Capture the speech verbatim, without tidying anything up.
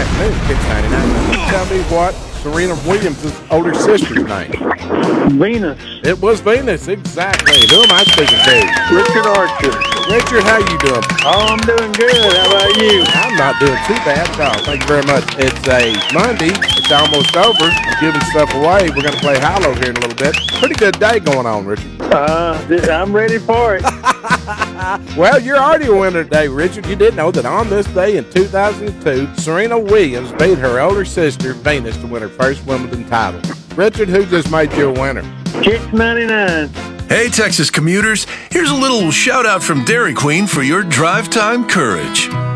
afternoon, six ninety-nine. Tell me what Serena Williams' older sister's name. Venus. It was Venus, exactly. Who am I speaking to? Richard Archer. Richard, how you doing? Oh, I'm doing good. How about you? I'm not doing too bad at all. Thank you very much. It's a Monday. It's almost over. I'm giving stuff away. We're going to play Hilo here in a little bit. Pretty good day going on, Richard. Uh, I'm ready for it. Well, you're already a winner today, Richard. You did know that on this day in two thousand two, Serena Williams beat her older sister, Venus, to win her first Wimbledon title. Richard, who just made you a winner? six ninety-nine. Hey, Texas commuters, here's a little shout out from Dairy Queen for your drive time courage.